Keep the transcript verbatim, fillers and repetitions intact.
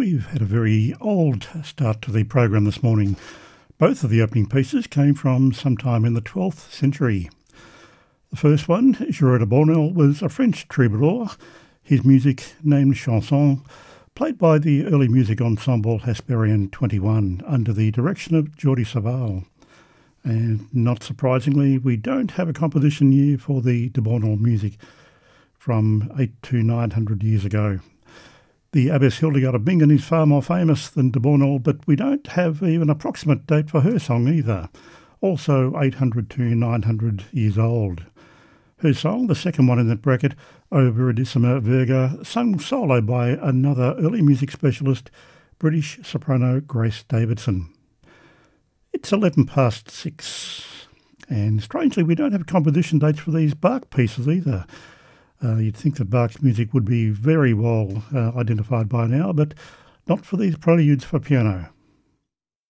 We've had a very old start to the program this morning. Both of the opening pieces came from sometime in the twelfth century. The first one, Gerard de Bornel, was a French troubadour. His music, named Chanson, played by the early music ensemble Hesperian twenty-one under the direction of Jordi Savall. And not surprisingly, we don't have a composition year for the de Bornel music from eight to nine hundred years ago. The Abbess Hildegard of Bingen is far more famous than de Bornel, but we don't have even an approximate date for her song either, also eight hundred to nine hundred years old. Her song, the second one in that bracket, O Viridissima Virga, sung solo by another early music specialist, British soprano Grace Davidson. It's eleven past six, and strangely we don't have composition dates for these Bach pieces either. Uh, you'd think that Bach's music would be very well uh, identified by now, but not for these preludes for piano.